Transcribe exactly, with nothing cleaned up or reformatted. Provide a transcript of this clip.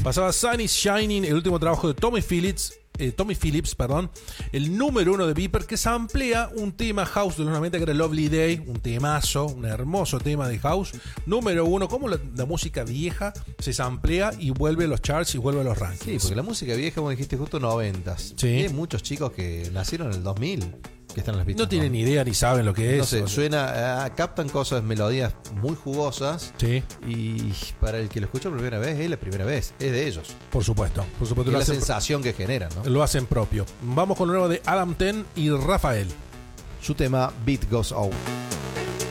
Pasaba Sun is Shining, el último trabajo de Tommy Phillips. Eh, Tommy Phillips, perdón, el número uno de Viper, que samplea un tema house de los noventa que era Lovely Day, un temazo, un hermoso tema de house, número uno, como la, la música vieja se samplea y vuelve a los charts y vuelve a los rankings. Sí, porque la música vieja, como dijiste, justo noventas. Sí. Hay muchos chicos que nacieron en el dos mil que están en las pistas. No tienen ni idea ni saben lo que es. No sé, suena, uh, captan cosas, melodías muy jugosas. Sí. Y para el que lo escucha por primera vez, es la primera vez, es de ellos. Por supuesto, por supuesto. Y lo la hacen sensación pro- que generan, ¿no? Lo hacen propio. Vamos con lo nuevo de Adam Ten y Rafael. Su tema Beat Goes On.